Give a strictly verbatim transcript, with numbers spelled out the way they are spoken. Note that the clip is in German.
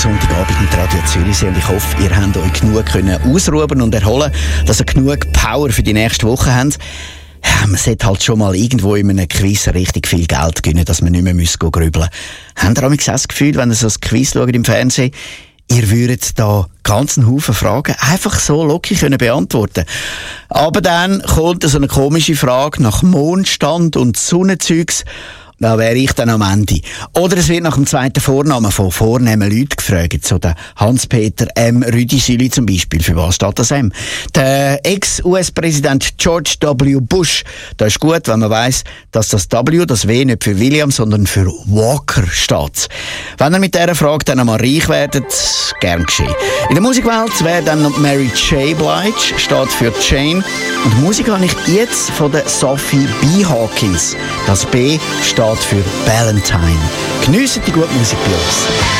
Sonntagabend mit Radio Zürich und ich hoffe, ihr habt euch genug können ausruhen und erholen, dass ihr genug Power für die nächste Woche habt. Ja, man sollte halt schon mal irgendwo in einem Quiz richtig viel Geld gewinnen, dass man nicht mehr grübeln muss. Habt ihr auch das Gefühl, wenn ihr so ein Quiz schaut im Fernsehen, ihr würdet da ganz einen Haufen Fragen einfach so locker können beantworten. Aber dann kommt so eine komische Frage nach Mondstand und Sonnenzeugs. Da wäre ich dann am Ende. Oder es wird nach dem zweiten Vornamen von vornehmen Leuten gefragt. So der Hans-Peter M. Rüdisili zum Beispiel. Für was steht das M? Der Ex-U S-Präsident George W. Bush. Das ist gut, wenn man weiss, dass das W, das W nicht für William, sondern für Walker steht. Wenn ihr mit dieser Frage dann einmal reich werdet, gern geschehen. In der Musikwelt wäre dann noch Mary J. Blige, steht für Jane. Und Musik habe ich jetzt von der Sophie B. Hawkins. Das B steht für Valentine. Geniessen die gute Musik bei uns.